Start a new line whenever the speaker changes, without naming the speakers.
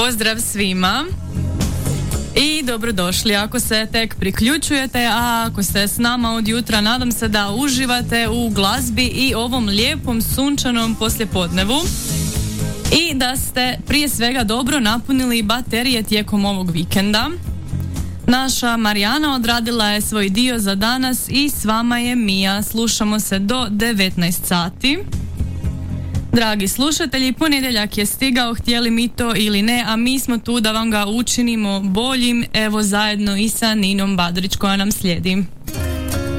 Pozdrav svima i dobrodošli ako se tek priključujete, a ako ste s nama od jutra, nadam se da uživate u glazbi i ovom lijepom sunčanom poslijepodnevu i da ste prije svega dobro napunili baterije tijekom ovog vikenda. Naša Marijana odradila je svoj dio za danas i s vama je Mija. Slušamo se do 19 sati. Dragi slušatelji, ponedjeljak je stigao, htjeli mi to ili ne, a mi smo tu da vam ga učinimo boljim, evo zajedno i sa Ninom Badrić koja nam slijedi.